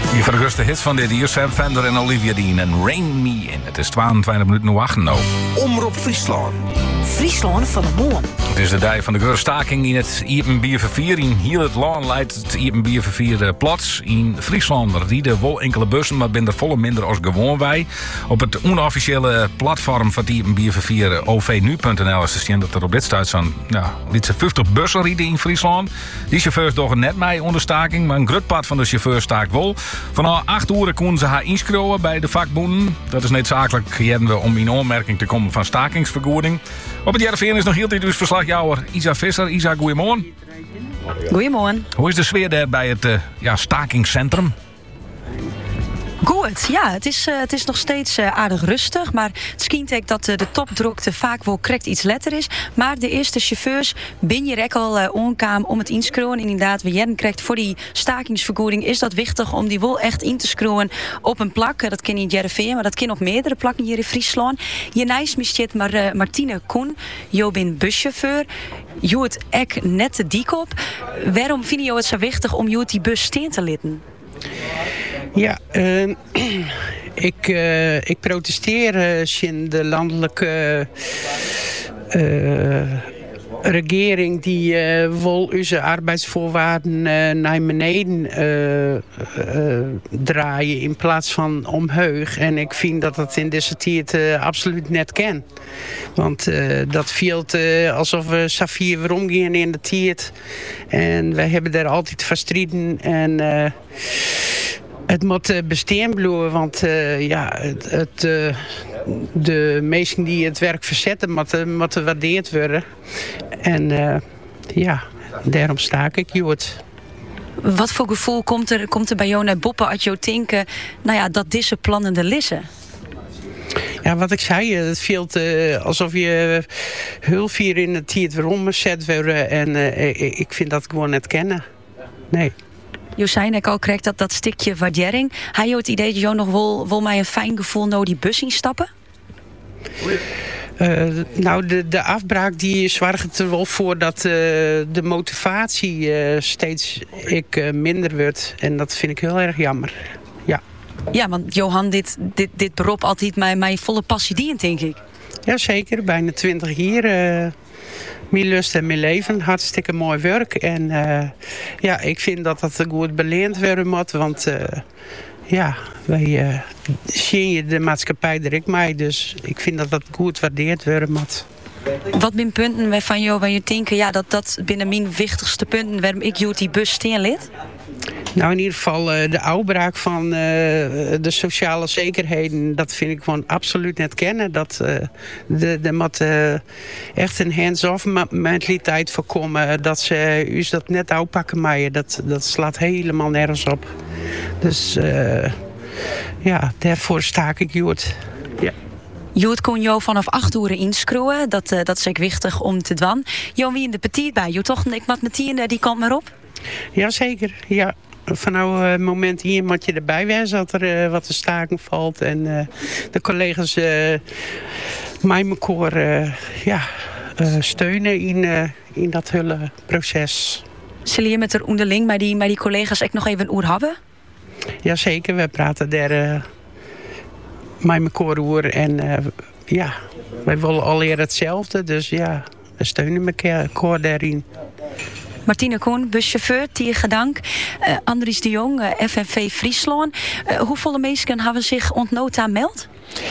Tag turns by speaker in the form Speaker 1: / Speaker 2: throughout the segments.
Speaker 1: Hier van de grootste hits van dit hier, Sam Fender en Olivia Dean en Rain Me In. Het is 22 minuten nu 8 nou.
Speaker 2: Omroep Friesland.
Speaker 3: Friesland van de Moon.
Speaker 1: Het is de dag van de grote staking in het Iepenbiervervier. In heel het land leidt het Iepenbiervervier plots. In Friesland rieden wel enkele bussen, maar ben er volle minder als gewoon wij. Op het onofficiële platform van het Iepenbiervervier ovnu.nl is te zien dat er op dit stuit zo'n lietse 50 bussen rieden in Friesland. Die chauffeurs doen net mee onder staking, maar een groot part van de chauffeurs staakt wel. Vanaf 8 uur konden ze haar inschrijven bij de vakbonden. Dat is noodzakelijk om in aanmerking te komen van stakingsvergoeding. Op het Jervin is nog heel tijd dus verslagjouwer Isa Visser. Isa, goeiemorgen.
Speaker 3: Goeiemorgen.
Speaker 1: Hoe is de sfeer daar bij het stakingscentrum?
Speaker 3: Goed, ja, het is nog steeds aardig rustig. Maar het schijnt dat de topdrukte vaak wel correct iets letter is. Maar de eerste chauffeurs ben je al aankwam om het inschrijven. Inderdaad, we jaren krijgt voor die stakingsvergoeding is dat wichtig om die wel echt in te schrijven op een plak. Dat kan niet Jervin, maar dat kan op meerdere plakken hier in Friesland. Je naast me zit Martine Koen. Jo bent buschauffeur. Je het ek net te dik op. Waarom vind je het zo wichtig om je die bus steen te laten?
Speaker 4: Ja, ik protesteer in de landelijke regering die wil onze arbeidsvoorwaarden naar beneden draaien in plaats van omhoog. En ik vind dat dat in deze tijd absoluut net kan. Want dat voelt alsof we Safir weer omgaan in de tijd. En wij hebben daar altijd verstreden en het moet bestaan blijven, want de mensen die het werk verzetten moeten gewaardeerd worden. En daarom staak ik, Jood.
Speaker 3: Wat voor gevoel komt er bij jou naar boppen als je denkt dat deze plannen er liggen?
Speaker 4: Ja, wat ik zei, het voelt alsof je hulp hier in het tijd weer omgezet worden. En ik vind dat gewoon net kennen. Nee.
Speaker 3: Josijn, ik al krijg dat stukje waardering. Heb je het idee dat je nog wel mij een fijn gevoel nou die bus instappen?
Speaker 4: De afbraak die zorgt er wel voor dat de motivatie steeds minder wordt. En dat vind ik heel erg jammer. Ja.
Speaker 3: Ja, want Johan, dit beroep altijd mijn volle passie dient, denk ik.
Speaker 4: Jazeker, bijna 20 jaar. Mijn lust en mijn leven, hartstikke mooi werk. En ik vind dat goed beleend worden moet. Want wij zien de maatschappij er ik mee. Dus ik vind dat goed gewaardeerd worden moet.
Speaker 3: Wat zijn punten waarvan je denkt, dat binnen mijn wichtigste punten waarom ik die bus steen lid?
Speaker 4: Nou, in ieder geval de uitbraak van de sociale zekerheden, dat vind ik gewoon absoluut net kennen. Dat er moet echt een hands-off mentaliteit voorkomen. Dat ze u dat net uitpakken, maar dat slaat helemaal nergens op. Dus daarvoor staak ik Jood. Ja.
Speaker 3: Jood kon jou vanaf 8 uur inschroeven. Dat is ook wichtig om te doen. Jo, wie in de petit bij? Je toch ik met Martine, die kant maar op?
Speaker 4: Jazeker, ja. Vanaf het moment hier moet je erbij wezen dat er wat te staken valt. En de collega's mij elkaar steunen in dat hele proces.
Speaker 3: Zullen je met er onderling maar die collega's ook nog even een oer hebben?
Speaker 4: Jazeker, we praten daar met elkaar over. En wij willen al leren hetzelfde. Dus ja, we steunen elkaar daarin.
Speaker 3: Martine Koen, buschauffeur, Tier Dank. Andries de Jong, FNV Friesland. Hoeveel mensen hebben zich ontnota meld?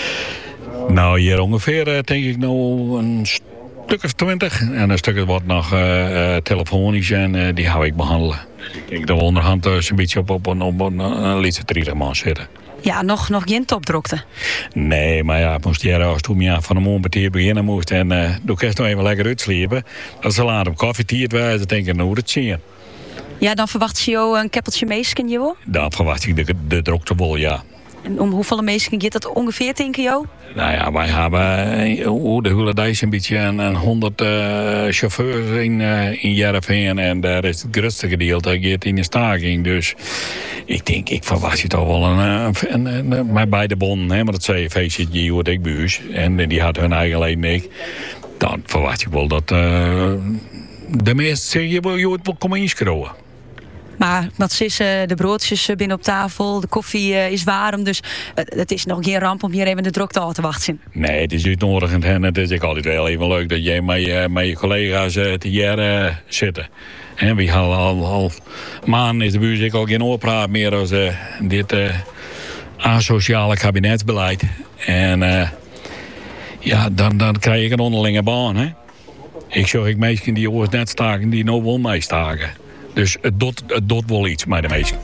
Speaker 5: Nou, hier ongeveer denk ik nou een stuk of 20. En een stuk wordt nog telefonisch en die hou ik behandelen. Dus ik denk dat we onderhand een beetje op een lietse 30 man zitten.
Speaker 3: Ja, nog geen topdrukte.
Speaker 5: Nee, maar ja, moest jij als toen je van de morgen beginnen moest en doe ik nog even lekker uitsliepen. Dat ze laat op koffietijd wijzen, denk ik, nou dat zie je.
Speaker 3: Ja, dan verwacht je jou een keppeltje meesken, je wel?
Speaker 5: Dan verwacht ik de drukte wel, ja.
Speaker 3: En om hoeveel meesken gaat dat ongeveer, denk je jou?
Speaker 5: Nou ja, wij hebben de hele dag een beetje een 100 chauffeurs in Jervin en daar is het grootste gedeelte gaat in de staking. Dus ik verwacht je toch wel een bij de bon, hè, maar dat CFV zit hier wat ik buurs en die had hun eigen leden niet. Dan verwacht je wel dat de meesten zeggen je wil komen inschrijven.
Speaker 3: Maar wat is de broodjes binnen op tafel, de koffie is warm. Dus het is nog geen ramp om hier even de drukte aan te wachten.
Speaker 5: Nee, het is uitnodigend en het is ook altijd wel even leuk dat jij met je collega's te hier zitten. En we gaan al maanden is de buurt ik al geen oorpraat meer als dit asociale kabinetsbeleid. En dan krijg ik een onderlinge baan. Hè? Ik zag mensen die ooit net staken, die nou wel mij staken. Dus het doet wel iets met de meesten.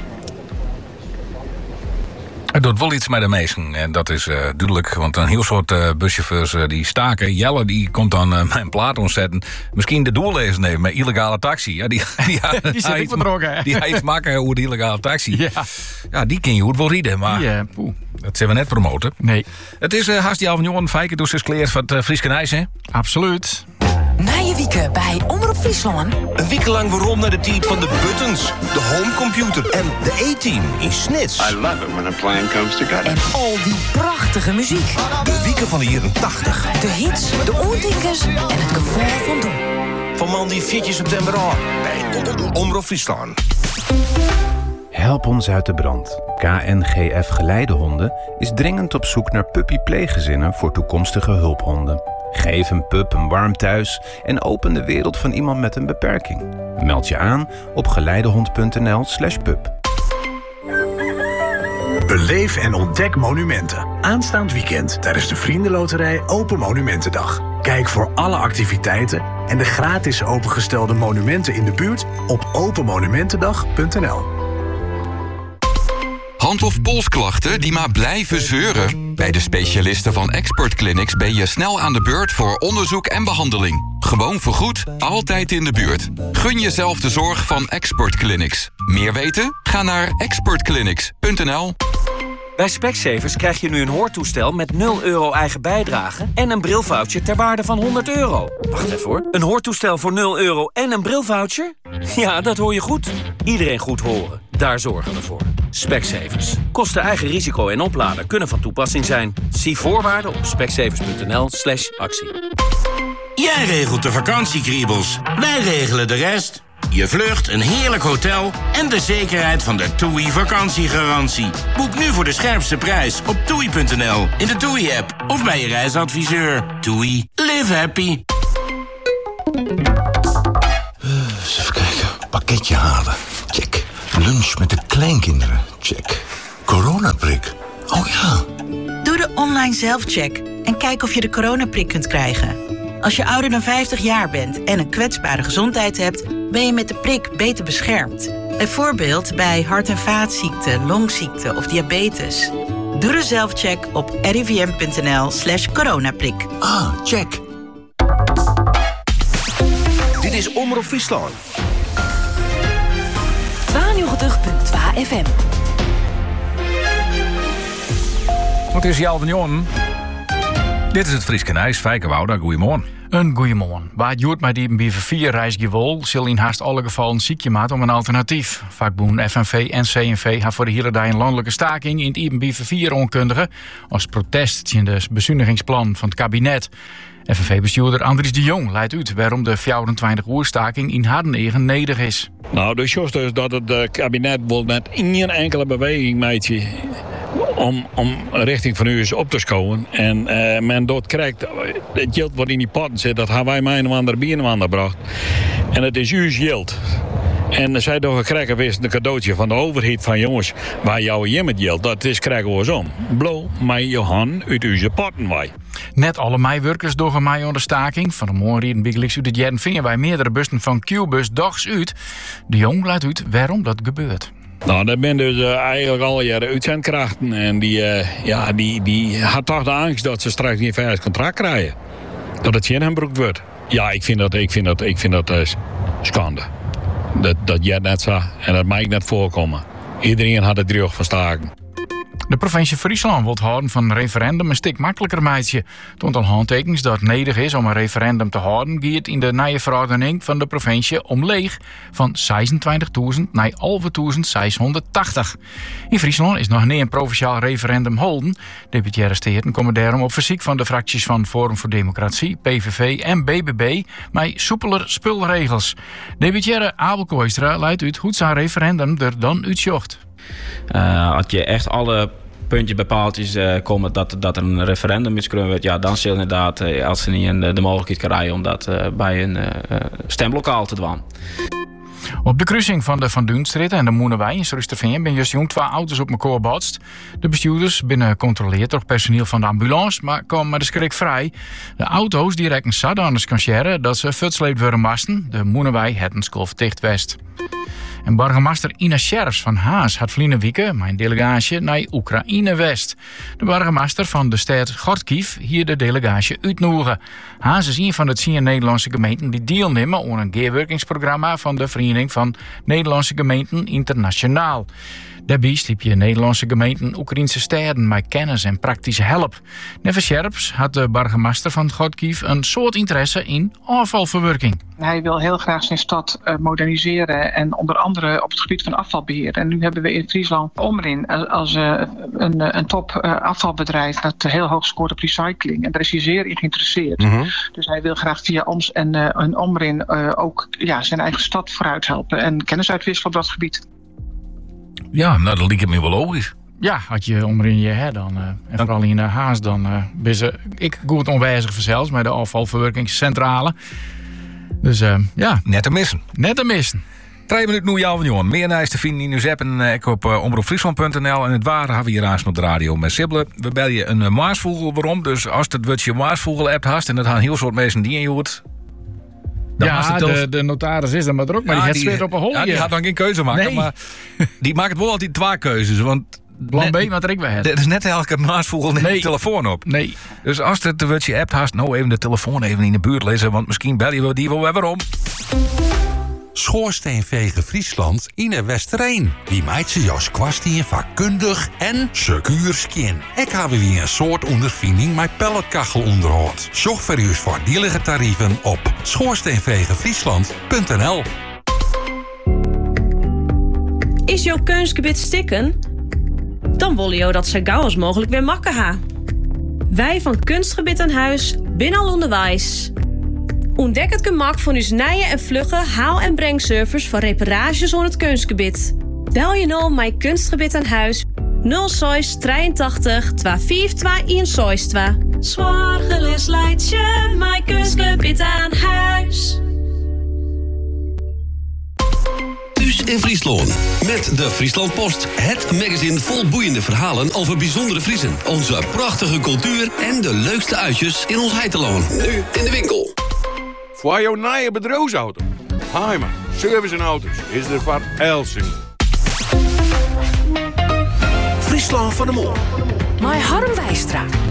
Speaker 1: Het doet wel iets met de meesten. En dat is duidelijk. Want een heel soort buschauffeurs die staken. Jelle die komt dan mijn plaat ontzetten. Misschien de doellezer nemen met illegale taxi. Ja, die
Speaker 2: zit ik verdronken.
Speaker 1: Die heeft maken over de illegale taxi. Ja, die kun je goed wel rieden. Maar dat zullen we net promoten.
Speaker 2: Nee.
Speaker 1: Het is haast die avond Fijke dus is kleer van het Frieske Nijs, hè?
Speaker 2: Absoluut.
Speaker 6: Nije wieken bij Omroep Friesland.
Speaker 7: Een week lang waarom naar de team van de Buttons, de homecomputer en de A-team in Snits.
Speaker 8: I love it when a plan comes together.
Speaker 6: En al die prachtige muziek.
Speaker 7: De wieken van de jaren 80.
Speaker 6: De hits, de oordinkers en het gevoel van doen.
Speaker 7: Van man die 4 september aan bij Omroep Friesland.
Speaker 9: Help ons uit de brand. KNGF Geleidehonden is dringend op zoek naar puppy-pleeggezinnen voor toekomstige hulphonden. Geef een pup een warm thuis en open de wereld van iemand met een beperking. Meld je aan op geleidehond.nl/pup.
Speaker 10: Beleef en ontdek monumenten. Aanstaand weekend tijdens de Vriendenloterij Open Monumentendag. Kijk voor alle activiteiten en de gratis opengestelde monumenten in de buurt op openmonumentendag.nl.
Speaker 11: Hand- of polsklachten die maar blijven zeuren? Bij de specialisten van Expert Clinics ben je snel aan de beurt voor onderzoek en behandeling. Gewoon vergoed, altijd in de buurt. Gun jezelf de zorg van Expert Clinics. Meer weten? Ga naar expertclinics.nl.
Speaker 12: Bij Specsavers krijg je nu een hoortoestel met €0 eigen bijdrage en een brilvoucher ter waarde van €100. Wacht even hoor. Een hoortoestel voor €0 en een brilvoucher? Ja, dat hoor je goed. Iedereen goed horen. Daar zorgen we voor. Specsavers. Kosten eigen risico en oplader kunnen van toepassing zijn. Zie voorwaarden op specsavers.nl/actie.
Speaker 13: Jij regelt de vakantiekriebels. Wij regelen de rest. Je vlucht, een heerlijk hotel en de zekerheid van de TUI vakantiegarantie. Boek nu voor de scherpste prijs op TUI.nl, in de TUI-app of bij je reisadviseur. TUI. Live happy.
Speaker 14: Eens even kijken. Pakketje halen. Check. Lunch met de kleinkinderen. Check. Coronaprik. Oh ja.
Speaker 15: Doe de online zelfcheck en kijk of je de coronaprik kunt krijgen. Als je ouder dan 50 jaar bent en een kwetsbare gezondheid hebt, ben je met de prik beter beschermd. Bijvoorbeeld bij hart- en vaatziekten, longziekten of diabetes. Doe de zelfcheck op rivm.nl/coronaprik.
Speaker 14: Ah, check.
Speaker 7: Dit is Omroep Friesland.
Speaker 6: 92.2 FM.
Speaker 1: Het is Jal van Jon. Dit is het Frieske Nijs. Fijke Wouda, goeiemorgen.
Speaker 2: Een goeiemorgen. Waar het joert mij die bij 4 reisgewol, zal in haast alle gevallen ziekje maken om een alternatief. Vakboen FNV en CNV gaan voor de hele dag een landelijke staking in het IBV 4 onkundigen als protest tegen de bezuinigingsplan van het kabinet. FNV-bestuurder Andries de Jong leidt uit waarom de 24-uur-staking in Hardenegen nedig is.
Speaker 5: Nou, dus juist dus dat het kabinet wil met geen enkele beweging meidje om richting van u is op te schouwen. En men dat krijgt, het geld wat in die potten zit, dat hebben wij mij een ander bij een ander gebracht. En het is uw geld. En zij toch gekregen wist een cadeautje van de overheid van jongens, waar jouw jemmet geld, dat is krijgen we eens om. Blow mij je hand uit uw potten wij.
Speaker 2: Net alle meiwerkers door mij onder staking. Van de morgen biegelijks uit het jaren vingen wij meerdere bussen van Q-bus dags uit. De Jong laat uit waarom dat gebeurt.
Speaker 5: Nou, dat ben dus eigenlijk al jaren uitzendkrachten. En die had toch de angst dat ze straks niet verder contract krijgen. Dat het geen hembroek wordt. Ja, ik vind dat schande. Dat jij net zo. En dat mag ik net voorkomen. Iedereen had het droog van staken.
Speaker 2: De provincie Friesland wil houden van een referendum een stuk makkelijker meidje. Toont al handtekens dat het nodig is om een referendum te houden, gaat in de nieuwe verordening van de provincie omleeg van 26.000 naar 11.680. In Friesland is nog niet een provinciaal referendum holden. Deputaire steden komen daarom op verzoek van de fracties van Forum voor Democratie, PVV en BBB met soepeler spulregels. Deputaire Abel Kooistra leidt uit hoe zijn referendum er dan uitzocht.
Speaker 16: Als je echt alle puntjes bepaald is komen dat er een referendum is wordt, ja, dan zal inderdaad als ze niet de mogelijkheid krijgen om dat bij een stemlokaal te doen.
Speaker 2: Op de kruising van de Van Duinstraat en de Moenewij in Srusterveen ben juist jong 2 auto's op elkaar botst. De bestuurders binnen controleerd door personeel van de ambulance, maar komen met de schrik vrij. De auto's die rekken zodanig kansjeren dat ze futsleept worden masten. De Moenewij het een skolf dicht west. En burgemeester Ina Scherfs van Haas had verleden week mijn delegatie naar Oekraïne-West. De burgemeester van de stad Gortkiv hier de delegatie uitnodigen. Haas is een van de 10 Nederlandse gemeenten die deelnemen aan een gearworkingsprogramma van de Vereniging van Nederlandse Gemeenten Internationaal. Daarbij stiep je Nederlandse gemeenten Oekraïnse steden met kennis en praktische hulp. Neve Scherps had de burgemeester van Gortkiv een soort interesse in afvalverwerking.
Speaker 17: Hij wil heel graag zijn stad moderniseren en onder andere op het gebied van afvalbeheer. En nu hebben we in Friesland Omrin als een top afvalbedrijf dat heel hoog scoort op recycling. En daar is hij zeer in geïnteresseerd. Dus hij wil graag via ons en Omrin ook zijn eigen stad vooruit helpen en kennis uitwisselen op dat gebied.
Speaker 1: Ja, nou, dat lijkt het me wel logisch.
Speaker 2: Ja, had je Omrin je hè, dan, en vooral in Haas, dan ben ze ik goed onwijzig verzels met de afvalverwerkingscentrale. Dus ja.
Speaker 1: Net te missen.
Speaker 2: Net te missen.
Speaker 1: 3 minuten nu, Jan, jongen. Meer nieuws te vinden in uw app en op omroepfriesland.nl. En het ware hebben we hier aan op de radio met Sibbelen. We bellen je een maasvogel waarom. Dus als het wat je maasvogel app hast en dat gaan een heel soort mensen die in je hoort.
Speaker 2: Ja, de notaris is er maar ook, maar die heeft weer op een hol.
Speaker 1: Ja, die gaat dan geen keuze maken, nee. Maar die maakt wel altijd 2 keuzes. Want
Speaker 2: plan B, wat ik bij heb.
Speaker 1: Er is net elke maasvogel neemt de telefoon op.
Speaker 2: Nee.
Speaker 1: Dus als het wat je app hast, nou even de telefoon even in de buurt lezen, want misschien bel je die wel weer om.
Speaker 18: Schoorsteenvegen Friesland in Westereen. Die maakt ze jouw kwastien vakkundig en secuur skin. Ik heb weer een soort ondervinding met pelletkachelonderhoud. Zorg voor uw voordielige tarieven op schoorsteenvegenfriesland.nl.
Speaker 19: Is jouw keusgebied stikken? Dan willen jou dat zo gauw als mogelijk weer makken ha. Wij van Kunstgebied aan Huis binnen al onderwijs. Ontdek het gemak van uw nieuwe en vlugge haal- en brengservice voor reparages aan het kunstgebied. Bel je nou mijn Kunstgebied aan Huis 06 83 242 162. Zorgeloos leidt je mijn Kunstgebied aan Huis.
Speaker 20: Thuis in Friesland. Met de Friesland Post. Het magazine vol boeiende verhalen over bijzondere Friesen. Onze prachtige cultuur en de leukste uitjes in ons heiteloon. Nu in de winkel.
Speaker 21: Voor jouw nieuwe bedrijfsauto. Heimer, service en auto's is er voor Elsing.
Speaker 7: Friesland van de Mol.
Speaker 6: My Harm Wijstra.